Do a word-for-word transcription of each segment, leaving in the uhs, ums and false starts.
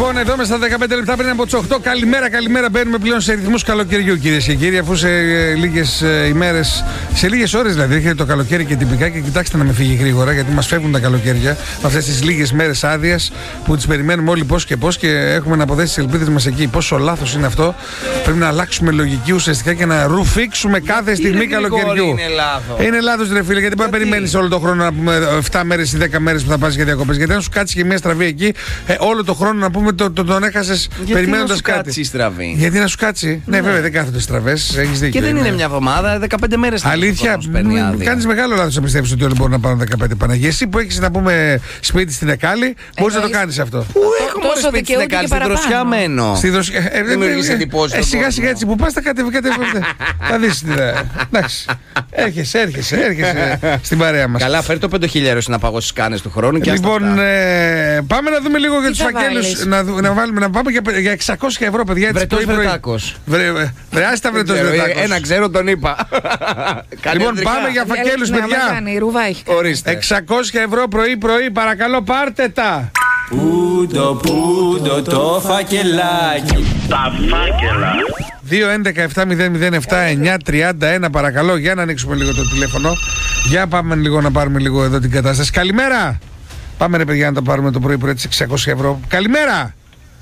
Λοιπόν, εδώ μέσα στα δεκαπέντε λεπτά πριν από τις οκτώ. Καλημέρα, καλημέρα. Μπαίνουμε πλέον σε ρυθμούς καλοκαιριού, κυρίες και κύριοι. Αφού σε ε, λίγες ε, ημέρες, σε λίγες ώρες δηλαδή, έρχεται το καλοκαίρι και τυπικά. Και κοιτάξτε να με φύγει γρήγορα, γιατί μας φεύγουν τα καλοκαίρια. Με αυτές τις λίγες μέρες άδειας που τις περιμένουμε όλοι πώς και πώς και έχουμε να αποδέσει τις ελπίδες μας εκεί. Πόσο λάθος είναι αυτό. Πρέπει να αλλάξουμε λογική ουσιαστικά και να ρουφήξουμε κάθε στιγμή καλοκαιριού. Είναι λάθος. Είναι λάθος, ρε φίλε, γιατί μπορεί να περιμένεις όλο τον χρόνο να πούμε επτά μέρες ή δέκα μέρες που θα πας για διακοπές. Γιατί αν σου κάτσει και μια στραβή εκεί, ε, όλο τον χρόνο να πούμε το, το, τον έχασες περιμένοντας κάτι. Γιατί να σου κάτσει στραβή. Γιατί να σου κάτσει. Ναι, ναι, βέβαια δεν κάθονται στραβές. Έχεις δίκιο. Και δεν είναι μια εβδομάδα, δεκαπέντε μέρες. Αλήθεια, κάνεις μεγάλο λάθος να πιστεύεις ότι όλοι μπορούν να πάρουν δεκαπέντε Παναγία. Εσύ που έχεις να πούμε σπίτι στην Εκάλη, μπορείς να το κάνεις αυτό. Πού έχουμε σπίτι στην Εκάλη, στην Δροσιά μένω. Δημιουργείς εντυπώσεις. Σιγά σιγά έτσι που πας θα κατεβεί. Θα δεις. Εντάξει. Έρχεσαι, έρχεσαι, έρχεσαι στην παρέα μας. Καλά, φέρει το πέντε χιλιάδες να παγώσεις κάνες του χρόνου και λοιπόν, ε, πάμε να δούμε λίγο για τους φακέλους. Να, να, βάλουμε, να πάμε για, για εξακόσια ευρώ, παιδιά. Βρετός Βρετάκος. Βρε, βρε, άστα Βρετός Βρετάκος. Ένα ξέρω, τον είπα. Λοιπόν, πάμε για φακέλους, παιδιά. εξακόσια ευρώ πρωί-πρωί, παρακαλώ, πάρτε τα. Πούντο, πούντο το φακελάκι. Τα φάκελα. δύο έντεκα επτά μηδέν μηδέν επτά εννιά τριάντα ένα, παρακαλώ, για να ανοίξουμε λίγο το τηλέφωνο. Για πάμε λίγο να πάρουμε λίγο εδώ την κατάσταση. Καλημέρα. Πάμε ρε παιδιά να τα πάρουμε το πρωί πρωί τις εξακόσια ευρώ. Καλημέρα.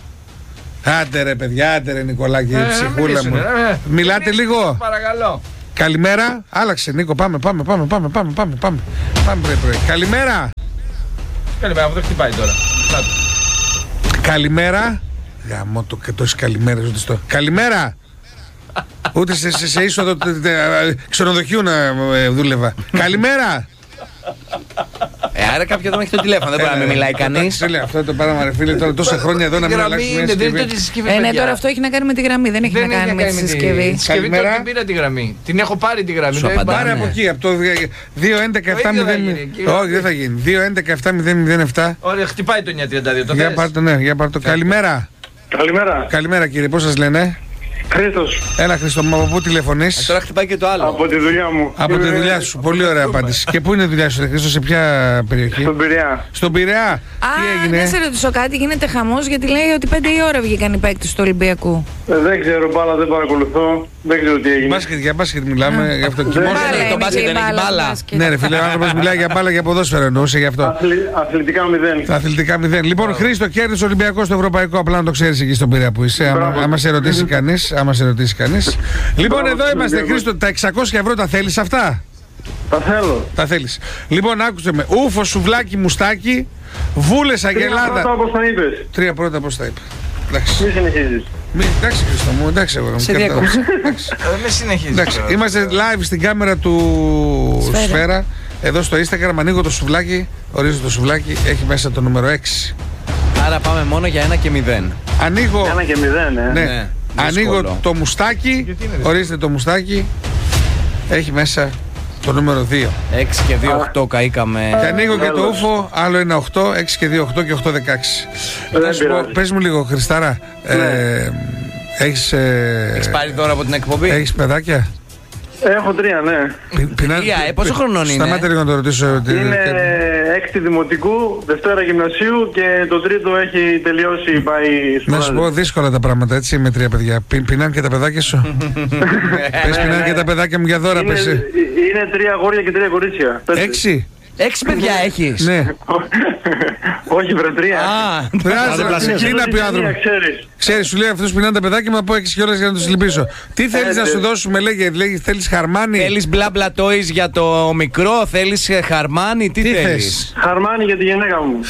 Άντε ρε παιδιά, άντε ρε Νικολάκη, ε, ψυχούλα μου. Ε, Μιλάτε λίγο. Παρακαλώ. Καλημέρα. Άλλαξε Νίκο, πάμε, πάμε, πάμε, πάμε, πάμε, πάμε, πάμε. Πάμε πρωί πρωί. Καλημέρα. Καλημέρα, αυτό χτυπάει τώρα. Καλημέρα. Γαμώ το και τόσες καλημέρες ούτε στο. Καλημέρα. Ούτε σε, σε, σε είσοδο ξενοδοχείου να ε, δούλευα. Καλημέρα. Ε, άρα κάποιο εδώ έχει το τηλέφωνο, δεν μπορεί να μην μιλάει κανείς. Αυτό το πράγμα, ρε φίλε, τώρα τόσα χρόνια εδώ να μην αλλάξει μια συσκευή. Ε, ναι, τώρα αυτό έχει να κάνει με τη γραμμή, δεν έχει να κάνει με τη συσκευή. Καλημέρα. Την πήρα τη γραμμή. Την έχω πάρει τη γραμμή. Πάρε από εκεί, από το δύο έντεκα επτά μηδέν. Όχι, δεν θα γίνει. δύο έντεκα επτά μηδέν μηδέν επτά. Ωραία, χτυπάει το εννιά τριάντα δύο. Για πάρ' το, ναι, για πάρ' το. Καλημέρα. Καλημέρα. Καλημέρα κύριε, πώς σας λένε? Χρήστος. Έλα Χρήστο, από πού τηλεφωνείς? Ε, τώρα χτυπάει και το άλλο. Από τη δουλειά μου. Από τη δουλειά σου, πολύ ωραία απάντηση. Και πού είναι η δουλειά σου, Χρήστο, σε ποια περιοχή? Στον Πειραιά. Στον Πειραιά. Α, τι έγινε? να σε ρωτήσω κάτι, γίνεται χαμός γιατί λέει ότι πέντε η ώρα βγήκαν οι παίκτες του Ολυμπιακού. Ε, δεν ξέρω, μπάλα δεν παρακολουθώ. Δεν ξέρω τι έγινε. Μπάσκετ, για μπάσκετ μιλάμε, γι' αυτό. Δεν- Το μπάσκετ δεν έχει μπάλα. Ναι, ρε φίλε, ο άνθρωπος μιλάει για μπάλα, για ποδόσφαιρο εννοούσε γι' αυτό. Αθλη- Αθλητικά μηδέν. Τα αθλητικά μηδέν. Λοιπόν, Χρήστο, κέρδισε ο Ολυμπιακός στο Ευρωπαϊκό. Απλά να το ξέρεις εκεί στον Πειραιά που είσαι. Άμα, Μπράβο. άμα σε ρωτήσει κανείς. Άμα σε ρωτήσει κανείς. Λοιπόν, Μπράβο, εδώ στον είμαστε, Ολυμπιακό. Χρήστο. Τα εξακόσια ευρώ τα θέλεις αυτά? Τα θέλω. Τα θέλεις. Λοιπόν, άκουσε με. Ούφο, σουβλάκι, μουστάκι. Βούλες, Τρία αγελάδα. πρώτα όπως τα είπες. Τρία πρώτα, πώς τα είπα. Εντάξει. Μη συνεχίζεις. Μη, εντάξει, Χρήστο μου, εντάξει, εγώ. Σε διακόψω. Δεν συνεχίζει. Εντάξει, είμαστε live στην κάμερα του Σφαίρα. Σφαίρα. Εδώ στο Instagram ανοίγω το σουβλάκι. Ορίζω το σουβλάκι. Έχει μέσα το νούμερο έξι. Άρα πάμε μόνο για ένα και μηδέν. Ανοίγω. Ένα και μηδέν, ε. Ναι. Ναι, Ανοίγω δύσκολο. το μουστάκι. Ορίστε το μουστάκι. Έχει μέσα το νούμερο δύο. έξι και δύο οκτώ καήκαμε. Και ανοίγω και το Τέλος. ούφο. Άλλο ένα οκτώ. έξι και δύο οκτώ και οκτώ δεκαέξι. Δεν Να σου πω, πειράζει. πες μου λίγο, Χριστάρα. Ε, έχεις, ε, Έχεις πάρει τώρα από την εκπομπή. έχεις παιδάκια? Έχω τρία, ναι. Πι- πεινά- Τρία, ε, πόσο χρονών είναι? Σταμάτε λίγο να το ρωτήσω. τι- Είναι τι- έκτη δημοτικού, Δευτέρα γυμνασίου και το τρίτο έχει τελειώσει, πάει Να σπουδάζει. σου πω δύσκολα τα πράγματα έτσι με τρία παιδιά. Πι- Πεινάνε και τα παιδάκια σου. Πες πεινάνε και τα παιδάκια μου για δώρα. Είναι, Πες. είναι τρία αγόρια και τρία κορίτσια. Πέντε. Έξι. Έξι παιδιά έχεις. Ναι. Όχι, βρε τρία. Α, Πράζει, τι να πει ο άνθρωπος. Ξέρεις. Ξέρεις, σου λέει αυτός πεινάνε τα παιδάκια μου, να πω έξι κιόλας για να τους λυπήσω. Τι θέλεις να σου δώσουμε, λέγε, λέγε, θέλεις χαρμάνι. θέλεις μπλα μπλα toys για το μικρό, θέλεις ε, χαρμάνι, τι, Τι θέλεις? θες? Χαρμάνι για τη γυναίκα μου.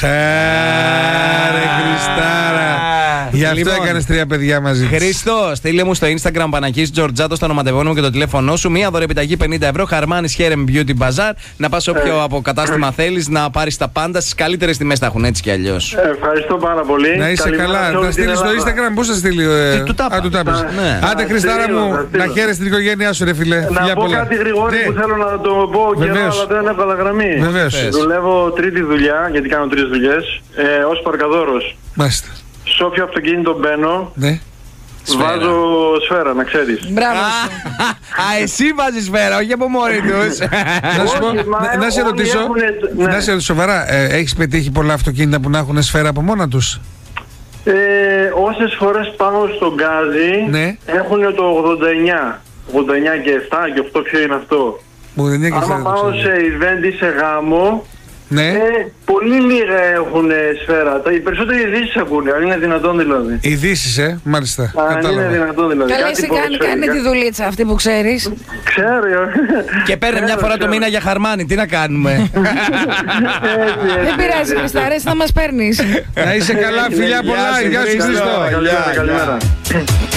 Χάρε Χριστάρα. Γι' αυτό Λοιπόν, έκανες τρία παιδιά μαζί της. Χρήστο, στείλε μου στο Instagram Παναγής Τζορτζάτο στο ονοματεπώνυμο και το τηλέφωνό σου. Μία δωρεπιταγή πενήντα ευρώ. Χαρμάνι Hair Beauty Bazaar. Να πας σε όποιο αποκατάστημα θέλεις να πάρεις τα πάντα. Στις καλύτερες τιμές τα έχουν έτσι κι αλλιώς. Ε, Ευχαριστώ πάρα πολύ. Να είσαι Καλημέρα καλά. σε όλη Να την στείλεις στο Ελλάδα. Instagram, πώς θα στείλει. ε, Τι, του τα Α, είπα. του τα είπες. Ναι. Άντε Θα Χριστάρα στείλω, μου, θα στείλω. να χαίρεσαι την οικογένειά σου, ρε φίλε. Να Φιλιά πω πολλά. κάτι γρηγόρη Ναι. που θέλω να το πω καιρό, Βεβαίως. αλλά δεν έβαλα γραμμή. Βεβαίως. Πες. Δουλεύω τρίτη δουλειά, γιατί κάνω τρεις δουλειές, ε, ως παρκαδόρος. Μάλιστα. Σε όποιο αυτοκίνητο μπαίνω, Ναι. Σφαίρα. βάζω σφαίρα, να ξέρεις. Μπράβο. Α, α, εσύ βάζεις σφαίρα, όχι από μόνοι τους. Να σου πω, Όχι, μα να- να σε όλοι ρωτήσω, έχουνε- ναι. να σε ρωτήσω σοβαρά, ε, έχεις πετύχει πολλά αυτοκίνητα που να έχουν σφαίρα από μόνα τους? Ε, όσες φορές πάω στον Γκάζι, Ναι. έχουν το ογδόντα εννιά. ογδόντα εννιά και επτά και οκτώ, ποιο είναι αυτό. Μουδενιά και Άμα αυτά δεν το πάω ξέρω. σε event ή σε γάμο, Ναι. ε, πολύ λίγα έχουν σφαίρα. Τα- Οι περισσότεροι ειδήσεις ακούνε, αν είναι δυνατόν δηλαδή. Ειδήσεις, ε, μάλιστα. Αν είναι Κατάλαβα. δυνατόν δηλαδή. Καλά, Κάτι εσύ κάνει, ποδοσφαιρικά. κάνει τη δουλίτσα αυτή που ξέρεις. Ξέρω. Και παίρνει μια φορά το μήνα για χαρμάνι. Τι να κάνουμε. Δεν πειράζει, Χριστά, αρέσει να μας παίρνεις. Να είσαι καλά, φιλιά πολλά. Γεια σου, Χριστό. Καλημέρα, καλημέρα.